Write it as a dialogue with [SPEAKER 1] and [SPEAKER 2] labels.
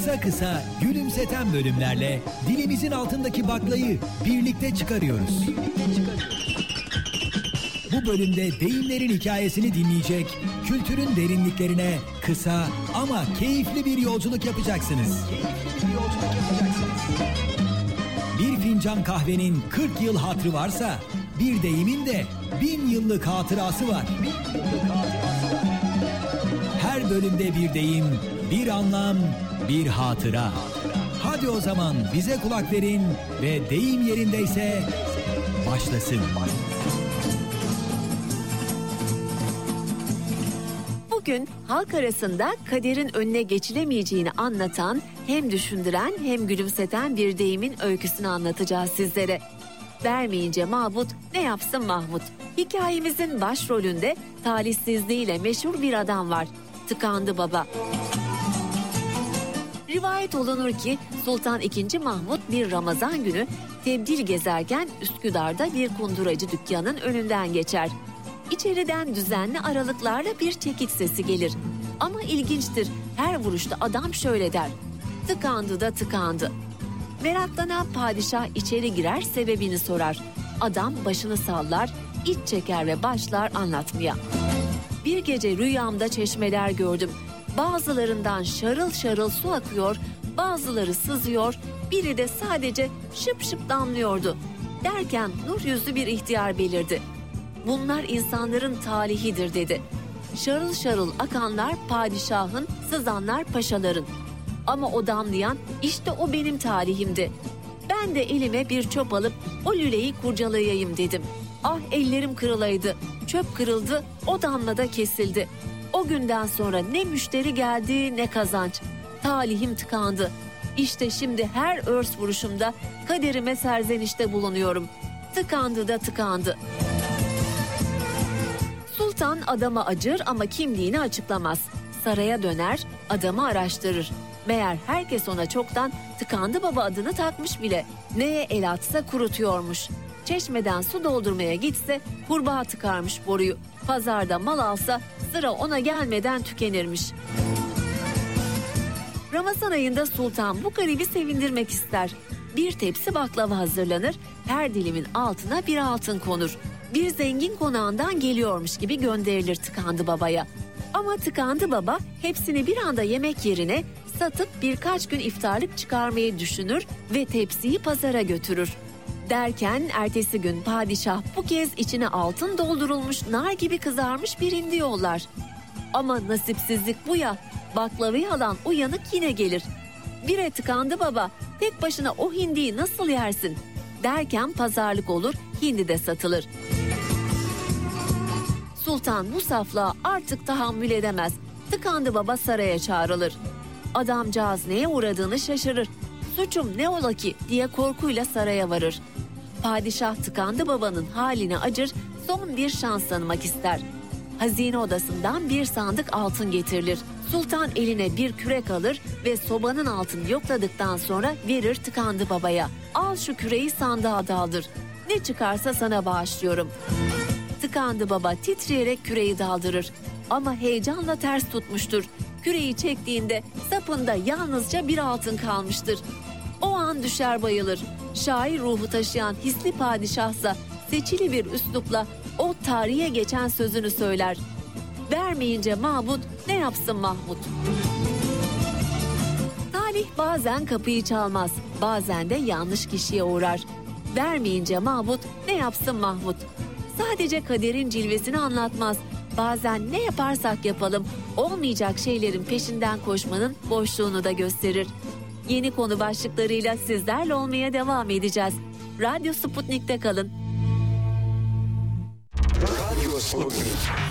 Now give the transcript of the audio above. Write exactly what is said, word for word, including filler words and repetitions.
[SPEAKER 1] Kısa kısa gülümseten bölümlerle dilimizin altındaki baklayı birlikte çıkarıyoruz. Bu bölümde deyimlerin hikayesini dinleyecek, kültürün derinliklerine kısa ama keyifli bir yolculuk yapacaksınız. Bir fincan kahvenin kırk yıl hatırı varsa, bir deyimin de bin yıllık hatırası var. Her bölümde bir deyim, bir anlam, bir hatıra. Hadi o zaman bize kulak verin ve deyim yerindeyse başlasın.
[SPEAKER 2] Bugün halk arasında kaderin önüne geçilemeyeceğini anlatan, hem düşündüren hem gülümseten bir deyimin öyküsünü anlatacağız sizlere. Vermeyince Mahmut, ne yapsın Mahmut? Hikayemizin başrolünde talihsizliğiyle meşhur bir adam var. Tıkandı Baba. Rivayet olunur ki Sultan ikinci. Mahmut bir Ramazan günü tebdil gezerken Üsküdar'da bir kunduracı dükkanının önünden geçer. İçeriden düzenli aralıklarla bir çekiç sesi gelir. Ama ilginçtir, her vuruşta adam şöyle der: tıkandı da tıkandı. Meraklanan padişah içeri girer, sebebini sorar. Adam başını sallar, iç çeker ve başlar anlatmaya. Bir gece rüyamda çeşmeler gördüm. Bazılarından şarıl şarıl su akıyor, bazıları sızıyor, biri de sadece şıp şıp damlıyordu. Derken nur yüzlü bir ihtiyar belirdi. Bunlar insanların talihidir dedi. Şarıl şarıl akanlar padişahın, sızanlar paşaların. Ama o damlayan, işte o benim talihimdi. Ben de elime bir çöp alıp o lüleyi kurcalayayım dedim. Ah, ellerim kırılaydı. Çöp kırıldı, o damla da kesildi. O günden sonra ne müşteri geldi ne kazanç. Talihim tıkandı. İşte şimdi her örs vuruşumda kaderime serzenişte bulunuyorum. Tıkandı da tıkandı. Sultan adama acır ama kimliğini açıklamaz. Saraya döner, adamı araştırır. Meğer herkes ona çoktan Tıkandı Baba adını takmış bile. Neye el atsa kurutuyormuş. Çeşmeden su doldurmaya gitse kurbağa tıkarmış boruyu. Pazarda mal alsa sıra ona gelmeden tükenirmiş. Ramazan ayında sultan bu garibi sevindirmek ister. Bir tepsi baklava hazırlanır, her dilimin altına bir altın konur. Bir zengin konağından geliyormuş gibi gönderilir Tıkandı Baba'ya. Ama Tıkandı Baba hepsini bir anda yemek yerine satıp birkaç gün iftarlık çıkarmayı düşünür ve tepsiyi pazara götürür. Derken ertesi gün padişah bu kez içine altın doldurulmuş nar gibi kızarmış bir hindi yollar. Ama nasipsizlik bu ya, baklavayı alan uyanık yine gelir. Bire Tıkandı Baba, tek başına o hindiyi nasıl yersin? Derken pazarlık olur, hindi de satılır. Sultan bu saflığa artık tahammül edemez. Tıkandı Baba saraya çağrılır. Adamcağız neye uğradığını şaşırır. Suçum ne ola ki diye korkuyla saraya varır. Padişah Tıkandı Baba'nın haline acır, son bir şans tanımak ister. Hazine odasından bir sandık altın getirilir. Sultan eline bir kürek alır ve sobanın altını yokladıktan sonra verir Tıkandı Baba'ya. Al şu küreği sandığa daldır. Ne çıkarsa sana bağışlıyorum. Tıkandı Baba titreyerek küreği daldırır. Ama heyecanla ters tutmuştur. Küreği çektiğinde sapında yalnızca bir altın kalmıştır. O an düşer bayılır. Şair ruhu taşıyan hisli padişahsa seçili bir üslupla o tarihe geçen sözünü söyler. Vermeyince Mahmut, ne yapsın Mahmut? Talih bazen kapıyı çalmaz, bazen de yanlış kişiye uğrar. Vermeyince Mahmut, ne yapsın Mahmut? Sadece kaderin cilvesini anlatmaz. Bazen ne yaparsak yapalım, olmayacak şeylerin peşinden koşmanın boşluğunu da gösterir. Yeni konu başlıklarıyla sizlerle olmaya devam edeceğiz. Radyo Sputnik'te kalın.
[SPEAKER 3] Radyo Sputnik.